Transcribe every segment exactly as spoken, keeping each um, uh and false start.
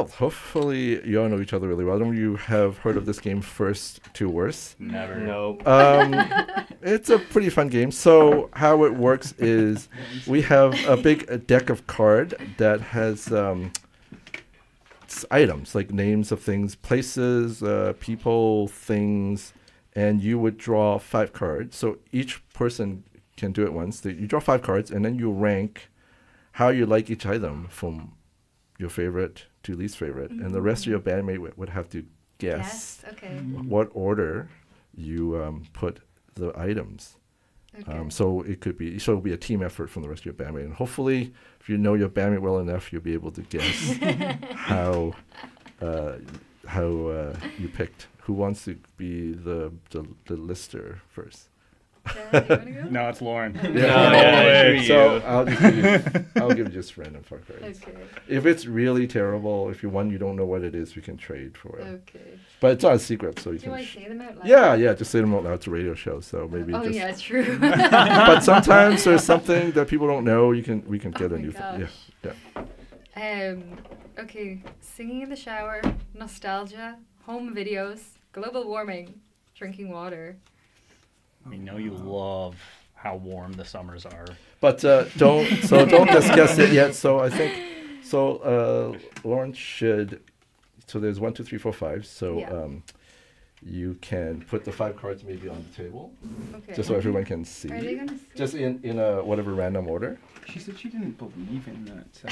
well, hopefully you all know each other really well. Don't you have heard of this game, First to Worst? Never. Nope. Um, it's a pretty fun game. So how it works is we have a big uh, deck of card that has um, s- items, like names of things, places, uh, people, things, and you would draw five cards. So each person can do it once. They- You draw five cards, and then you rank how you like each item from your favorite to least favorite. And the rest of your bandmate would, would have to guess Yes. Okay. what order you um, put the items. Okay. Um, so it could be so it'll be a team effort from the rest of your bandmate, and hopefully, if you know your bandmate well enough, you'll be able to guess how uh, how uh, you picked. Who wants to be the the, the lister first? Dad, you wanna go? No, it's Lauren. No, yeah, sure so you. I'll just give you, I'll give you just random fuck cards. Okay. If it's really terrible, if you one you don't know what it is, we can trade for it. Okay. But it's not a secret, so you Do can. I sh- say them out loud? yeah, yeah, just say them out loud. It's a radio show, so maybe Oh just. yeah, it's true. But sometimes there's something that people don't know. You can we can get Oh a my new. Th- yeah, gosh. yeah. Um. Okay. Singing in the shower, nostalgia, home videos, global warming, drinking water. We know you love how warm the summers are. But uh, don't so don't discuss it yet. So I think so. Uh, Lauren should. So there's one, two, three, four, five. So Yeah. um, you can put the five cards maybe on the table, Okay. just so everyone can see. Are they gonna? See? Just in in a whatever random order. She said she didn't believe in that. So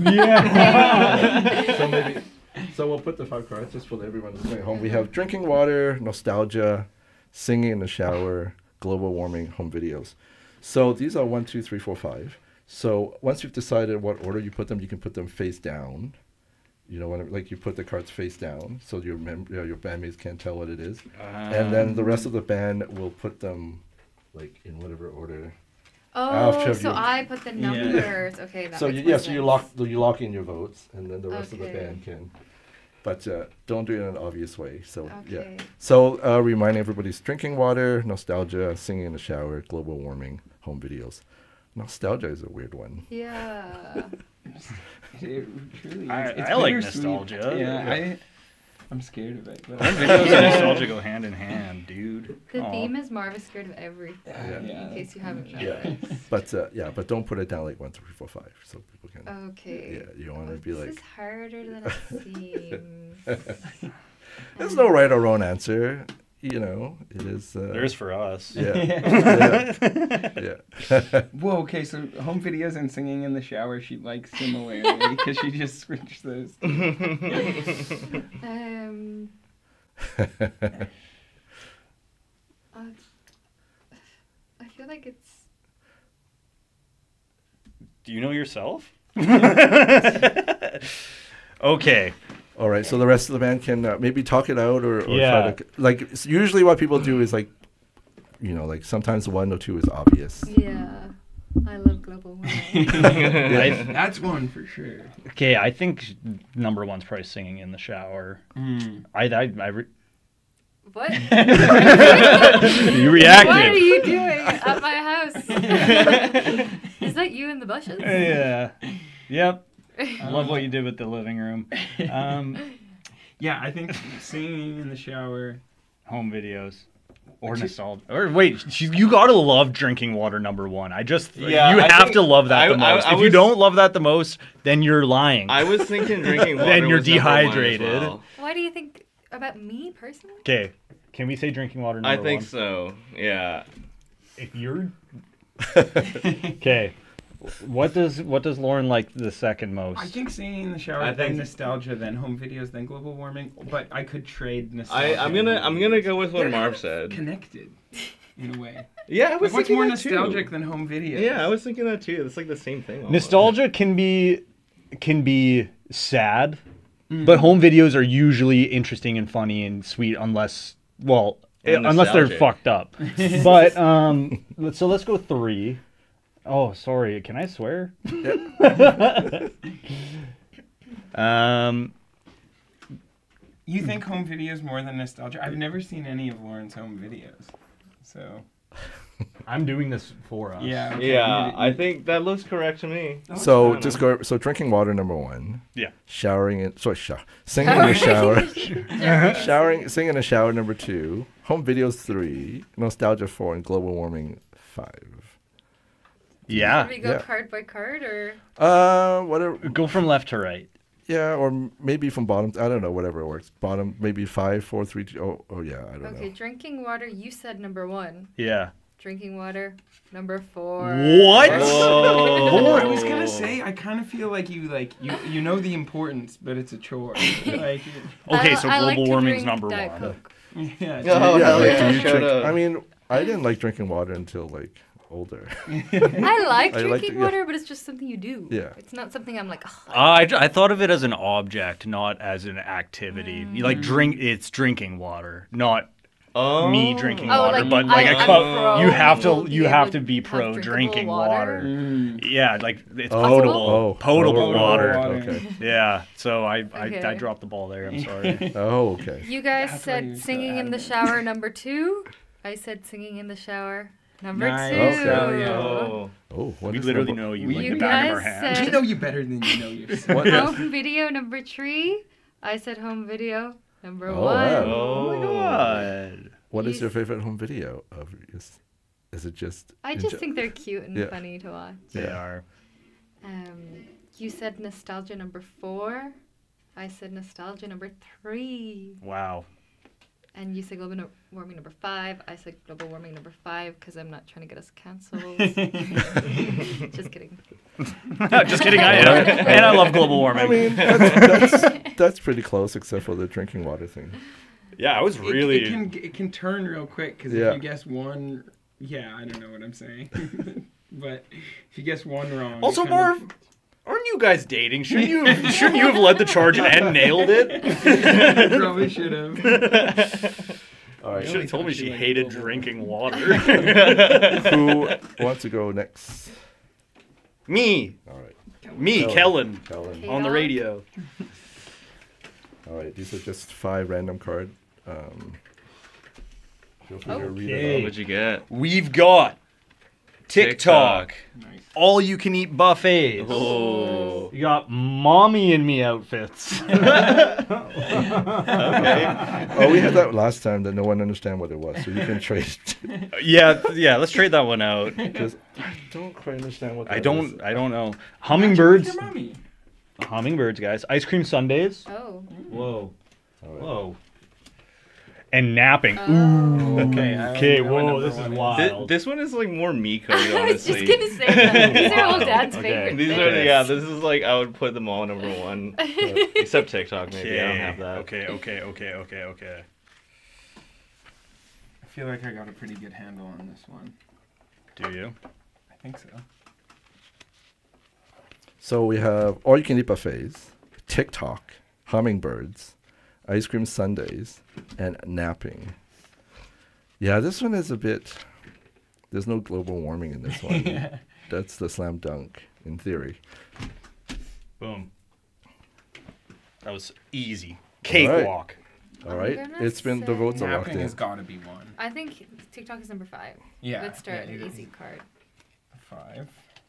So maybe. So we'll put the five cards just for everyone listening at home. We have drinking water, nostalgia, singing in the shower, global warming, home videos. So these are one, two, three, four, five. So once you've decided what order you put them, you can put them face down. You know, when, like you put the cards face down, so your mem- you know, your bandmates can't tell what it is. And then the rest of the band will put them, like in whatever order. After Oh, so you- I put the Yeah. numbers. Okay, that so makes you, more yes, so you sense. lock you lock in your votes, and then the rest of the Okay. band can. But uh, don't do it in an obvious way. So yeah. Okay. So uh, remind everybody's drinking water, nostalgia, singing in the shower, global warming, home videos. Nostalgia is a weird one. Yeah. it truly is. I- It's I like bittersweet. nostalgia. Yeah, Yeah. I, I'm scared of it. But Home videos and nostalgia go hand in hand, dude. The Aw. theme is Marva's scared of everything. Yeah. Yeah, In case you haven't Yeah. noticed. But uh, yeah, but don't put it down like one, two, three, four, five, so people can. Okay. Yeah, you don't want to Oh, be this like. is harder than it seems. There's no right or wrong answer. You know, it is. Uh, There's for us. Yeah. yeah. yeah. Whoa, okay, so home videos and singing in the shower she likes similarly because she just switched those. um. uh, I feel like it's. Do you know yourself? Okay. All right, so the rest of the band can uh, maybe talk it out or, or Yeah. try to like. s- Usually, what people do is like, you know, like sometimes one or two is obvious. Yeah. I love global warming. I, That's one for sure. okay, I think number one's probably singing in the shower. Mm. I, I, I re- What? you reacted. What are you doing at my house? Is that you in the bushes? Yeah. Yep. I love what you did with the living room. Um, Yeah, I think singing in the shower. home videos. Or Actually- nostalgia. Or wait, she, you gotta love drinking water number one. I just Yeah, you I have think- to love that I- the I- most. I if you was- don't love that the most, then you're lying. I was thinking drinking water. Then you're was number one as dehydrated. well. Why do you think about me personally? Okay, can we say drinking water number I think one? so. Yeah. If you're okay, what does what does Lauren like the second most? I think singing in the shower, I then think- nostalgia, then home videos, then global warming. But I could trade I nostalgia. I'm gonna and I'm home gonna videos. go with what They're Marv said. Connected, in a way. Yeah, I was Like, what's thinking more that too. nostalgic than home videos? Yeah, I was thinking that too. It's like the same thing. almost. Nostalgia can be can be sad, Mm. but home videos are usually interesting and funny and sweet unless well And unless they're nostalgic. fucked up. But um, let- so let's go three. Oh, sorry. Can I swear? um, You think home videos more than nostalgia? I've never seen any of Lauren's home videos, so I'm doing this for us. Yeah. Okay, Yeah, you- I think that looks correct to me. Oh, So I just don't go. So drinking water number one. Yeah. Showering in sorry, shower. Singing in the shower. Showering, singing in the shower number two. Home videos three. Nostalgia four, and global warming five. Yeah. Should we go Yeah. card by card or? Uh, whatever. Go from left to right. Yeah, or m- maybe from bottom. I don't know. Whatever works. Bottom, maybe five, four, three, two. Oh, oh yeah. I don't Okay, know. drinking water. You said number one. Yeah. Drinking water number four. What? Whoa. I was gonna say, I kind of feel like you like you you know the importance, but it's a chore. Like, Okay, I- so I like global to warming's drink number Diet one. Coke. yeah. Oh, yeah, hell like, yeah, do you shut drink- up. I mean, I didn't like drinking water until like older. I like I drinking like to- yeah. water, but it's just something you do. Yeah. It's not something I'm like. Oh, I, I thought of it as an object, not as an activity. You like drink. It's drinking water, not Oh. me drinking Oh, water, like, but like I- a I'm cup. pro You have to. being You have able to be have pro drinkable drinking water. water. Mm. Yeah, like it's Oh, potable. oh, potable oh, water. water. Okay. Yeah. So I, I I Okay. dropped the ball there. I'm sorry. Oh, okay. You guys That's why said you're so singing in the adamant. shower number two. I said singing in the shower number Nice. two. Okay. Oh, yeah. Oh. Oh, what we is literally number- know you We- like You the back of our guys hand. said- We know you better than you know yourself. What? Home video number three. I said home video number Oh, one. wow. Oh my god. What is You- your favorite home video of? Is, is it just? I in just ge- think they're cute and Yeah. funny to watch. They Yeah. are. Um, you said nostalgia number four. I said nostalgia number three. Wow. And you said global no- warming number five. I said global warming number five because I'm not trying to get us cancelled. Just kidding. Just kidding. I am. And I love global warming. I mean, that's, that's, that's pretty close, except for the drinking water thing. yeah, I was It- really. It, can it can turn real quick because Yeah. if you guess one, yeah, I don't know what I'm saying, but if you guess one wrong. it Also, kind Marv, of- aren't you guys dating? Shouldn't you? Shouldn't you have led the charge and nailed it? I probably should have. All You right. should have told me she Like hated global drinking water. Who wants to go next? Me, All right. me, Kellen. Kellen, Kellen. on the radio. All right. These are just five random card. Um, feel free to read Okay. it What'd you get? We've got TikTok, Nice. all you can eat buffets. Oh. You got mommy and me outfits. Okay. Oh, we had that last time that no one understand what it was, so you can trade. yeah, yeah. Let's trade that one out. Because I don't quite understand what. That I don't. is. I don't know. Hummingbirds. Your mommy. Hummingbirds, guys. Ice cream sundaes. Oh. Whoa. All right. Whoa. And napping. Oh. Ooh. Okay, I Okay. don't know what Whoa. number This is one is. wild. Thi- this one is like more me code, I was just honestly. gonna say that. These are all Dad's Okay. favorite These things. are the, yeah. This is like I would put them all number one, except TikTok maybe. I don't have that. Okay. Okay. Okay. Okay. Okay. I feel like I got a pretty good handle on this one. Do you? I think so. So we have all you can eat buffets, TikTok, hummingbirds, ice cream sundaes, and napping. Yeah, this one is a bit. There's no global warming in this one. Yeah. That's the slam dunk in theory. Boom. That was easy. Cakewalk. All right, gonna it's been the votes are locked Napping in. has got to be one. I think TikTok is number five. Yeah. Let's start yeah, an it easy is. card. Five.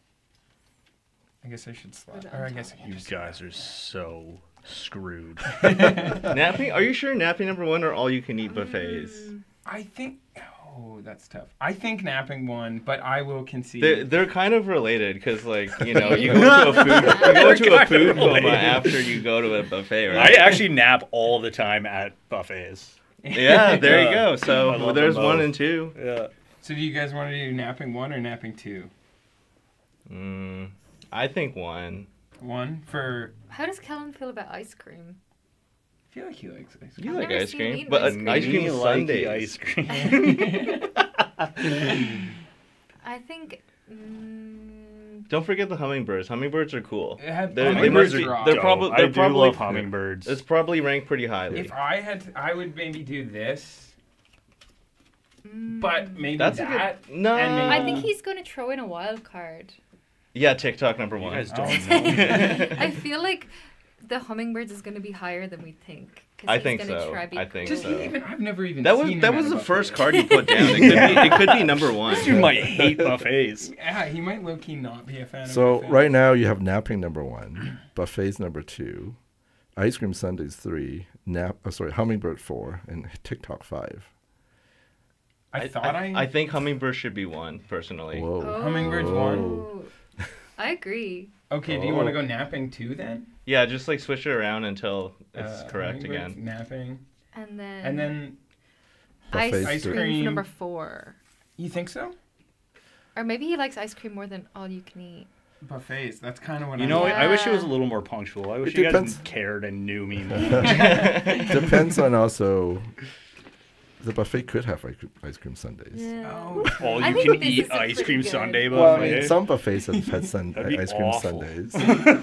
I guess I should slot. Put it Or I on guess I top. can You just. guys are so screwed. Napping? Are you sure napping number one or all you can eat buffets? Mm, I think. Oh, that's tough. I think napping one, but I will concede. They're, they're kind of related because, like, you know, you go to a food, you go to a kind food of coma related. after you go to a buffet, I right? actually nap all the time at buffets. Yeah, there you Yeah. go. I So love there's them one both. and two. Yeah. So do you guys want to do napping one or napping two? Mm, I think one. One for. How does Kellen feel about ice cream? I feel like he likes ice You cream. I've like never ice seen you cream, eat but ice an cream. ice cream Me like the sundae. ice cream. I think. Mm, Don't forget the hummingbirds. Hummingbirds are cool. It had- They're, they hummingbirds must be, are awesome. they're probably I they're do probably love hummingbirds. It's probably ranked pretty highly. If I had, to, I would maybe do this, mm. but maybe That's a that. good. No, and maybe- I think he's gonna throw in a wild card. Yeah, TikTok number You one. guys Oh. don't know. I feel like the hummingbirds is gonna be higher than we think. 'Cause I he's think gonna so. try be I think Just so. even I've never even That was seen that him was at a the first buffet. card you put down. It could be it could be number one. This dude might hate buffets. Yeah, he might low key not be a fan of So buffets. right now you have napping number one, buffets number two, ice cream sundaes three, nap. Oh, sorry, hummingbird four, and TikTok five. I, thought I, I think hummingbird should be one personally. Whoa. Hummingbirds Whoa. Oh. I agree. Okay, do you want to Oh. go napping too then? Yeah, just like switch it around until it's Uh, correct hummingbirds, again. Napping. And then. And then ice, Buffets Ice three. cream, cream. number four. you think so? Or maybe he likes ice cream more than all you can eat. Buffets. That's kind of what You I'm know, Yeah. I wish it was a little more punctual. I wish It you guys depends. cared and knew me more. Depends on also. The buffet could have ice cream, ice cream sundaes. Yeah. Oh, All I you think can this eat is a ice pretty cream good- sundae buffet. Well, I mean, some buffets have had sun, That'd be ice cream awful. sundaes.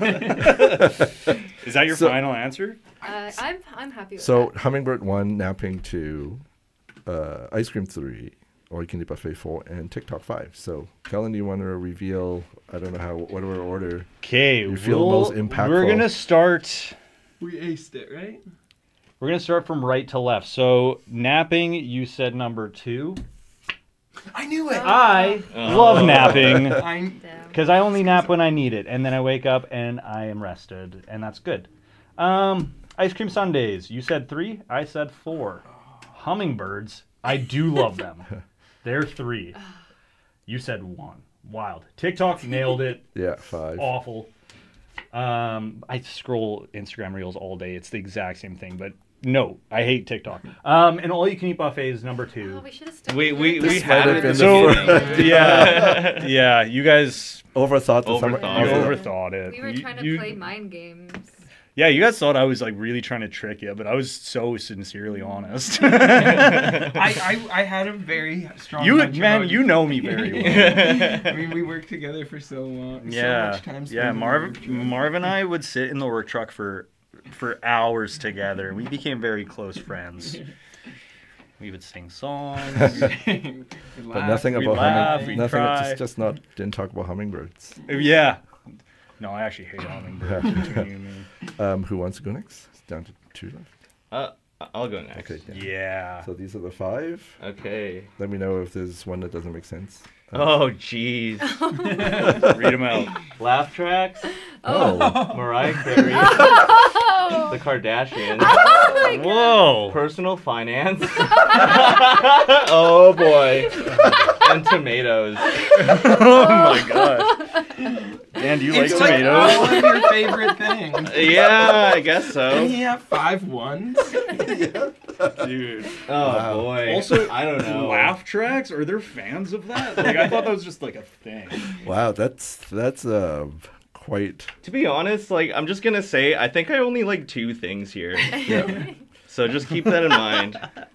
Is that your So- final answer? Uh, I'm I'm happy with So that. hummingbird one, napping two, uh, ice cream three, or you can eat buffet four, and TikTok five. So Kellen, you want to reveal? I don't know how whatever order. Okay, You feel we'll- most impactful. we're gonna start. we aced it, right? We're gonna start from right to left. So napping, you said number two. I knew it. I Oh. love napping I'm. Damn. because I only nap when I need it, and then I wake up and I am rested, and that's good. Um, ice cream sundaes. You said three. I said four. Hummingbirds. I do love them. They're three. You said one. Wild. TikTok nailed it. Yeah, five. Awful. Um, I scroll Instagram Reels all day. It's the exact same thing, but no, I hate TikTok. Um, and all you can eat buffet is number two. Oh, we should have stuck We with we that. we This had might it have in been the So beginning. yeah, yeah, you guys, Overthought the summer. Overthought. you Oh. overthought it. We were You- trying to you- play mind games. Yeah, you guys thought I was like really trying to trick you, but I was so sincerely honest. I, I I had a very strong. you hunch man, about you know me very well. I mean, we worked together for so long. so Yeah, much time yeah. spent in the Marv, work truck. Marv and I would sit in the work truck for for hours together. We became very close friends. We would sing songs. We But laughed, nothing we about laugh, humming. we Nothing. cry. Just, just not. Didn't talk about hummingbirds. Yeah. No, I actually hate hummingbirds between you and me. Um, who wants to go next? It's down to two left. Uh, I'll go next. Okay. Yeah. Yeah. So these are the five. Okay. Let me know if there's one that doesn't make sense. Oh jeez. Read them out. Laugh tracks. Oh. Mariah Carey. Oh, The Kardashians. oh my God. Whoa. Personal finance. Oh boy. And tomatoes. Oh my gosh. Dan, do you like It's like tomatoes? all of your favorite things. Yeah, I guess Did so. he have five ones? Dude. Oh Wow. boy. Also, I don't know. Laugh tracks? Are there fans of that? Like, I thought that was just like a thing. Wow, that's that's uh quite. To be honest, like I'm just gonna say, I think I only like two things here. Yeah. So just keep that in mind.